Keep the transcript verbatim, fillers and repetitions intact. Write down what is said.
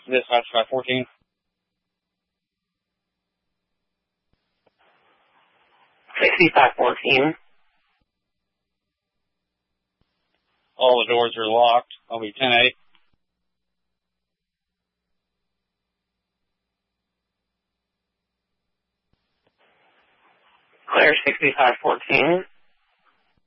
Dispatch five fourteen. sixty-five fourteen. All the doors are locked. I'll be ten eight. Clear sixty-five fourteen.